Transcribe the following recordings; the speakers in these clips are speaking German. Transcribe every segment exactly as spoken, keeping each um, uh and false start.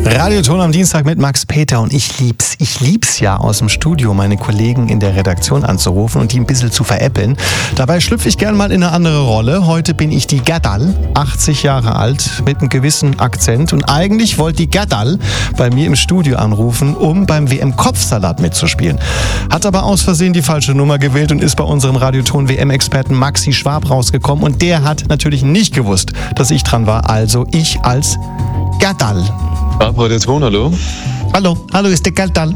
Radioton am Dienstag mit Max Peter und ich lieb's. Ich lieb's ja, aus dem Studio meine Kollegen in der Redaktion anzurufen und die ein bisschen zu veräppeln. Dabei schlüpfe ich gern mal in eine andere Rolle. Heute bin ich die Gerdal, achtzig Jahre alt, mit einem gewissen Akzent. Und eigentlich wollte die Gerdal bei mir im Studio anrufen, um beim W M-Kopfsalat mitzuspielen. Hat aber aus Versehen die falsche Nummer gewählt und ist bei unserem Radioton-W M-Experten Maxi Schwab rausgekommen. Und der hat natürlich nicht gewusst, dass ich dran war. Also ich als Gerdal. Radioton, hallo? Hallo, hallo, ist der Gerdal.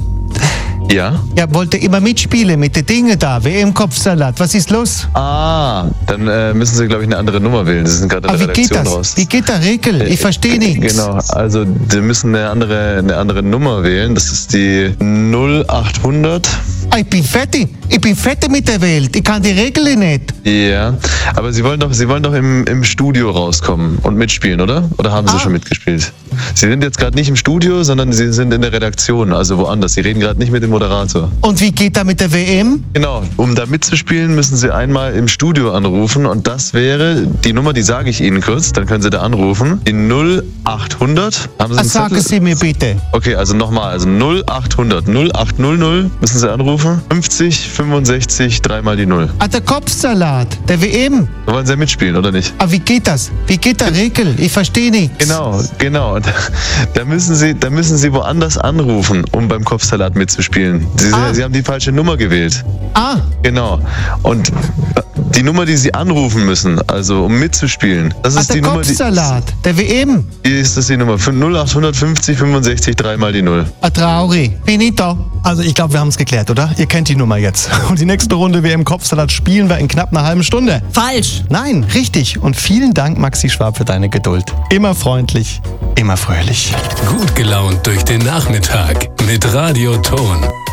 Ja? Ja, wollte immer mitspielen mit den Dingen da, W M-Kopfsalat. Was ist los? Ah, dann äh, müssen Sie, glaube ich, eine andere Nummer wählen. Sie sind gerade in Aber der wie geht Redaktion das? raus. Wie geht der Regel? Ich verstehe nichts. Genau, also Sie müssen eine andere, eine andere Nummer wählen. Das ist die null achthundert. Ah, ich bin fertig. Ich bin fertig mit der Welt. Ich kann die Regeln nicht. Ja, aber Sie wollen doch, Sie wollen doch im, im Studio rauskommen und mitspielen, oder? Oder haben Sie Ah. schon mitgespielt? Sie sind jetzt gerade nicht im Studio, sondern Sie sind in der Redaktion, also woanders. Sie reden gerade nicht mit dem Moderator. Und wie geht da mit der W M? Genau, um da mitzuspielen, müssen Sie einmal im Studio anrufen und das wäre die Nummer, die sage ich Ihnen kurz, dann können Sie da anrufen. Die null achthundert. Haben Sie einen Was sagen Zettel? Sie mir bitte? Okay, also nochmal, also null achthundert, null achthundert müssen Sie anrufen. fünfzig, fünfundsechzig, dreimal die null. Ah, der Kopfsalat, der W M. Da wollen Sie ja mitspielen, oder nicht? Ah, wie geht das? Wie geht der Regel? Ich verstehe nichts. Genau, genau. Da, da, müssen Sie, da müssen Sie woanders anrufen, um beim Kopfsalat mitzuspielen. Sie, Ah. Sie haben die falsche Nummer gewählt. Ah, Genau. Und äh, die Nummer, die Sie anrufen müssen, also um mitzuspielen, das ah ist der die Nummer, die, Kopfsalat, der W M. die ist das die Nummer. null achthundertfünfzig, fünfundsechzig, dreimal die null. Ah, traurig. Bin ich da? Also ich glaube, wir haben es geklärt, oder? Ihr kennt die Nummer jetzt. Und die nächste Runde W M-Kopfsalat spielen wir in knapp einer halben Stunde. Falsch! Nein, richtig. Und vielen Dank, Maxi Schwab, für deine Geduld. Immer freundlich, immer fröhlich. Gut gelaunt durch den Nachmittag mit Radioton.